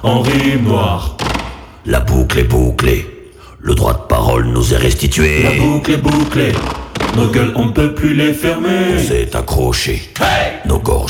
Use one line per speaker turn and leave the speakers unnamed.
en rime noire.
La boucle est bouclée, le droit de parole nous est restitué.
La boucle est bouclée, nos gueules on ne peut plus les fermer.
On s'est accroché,
Hey!
nos gorges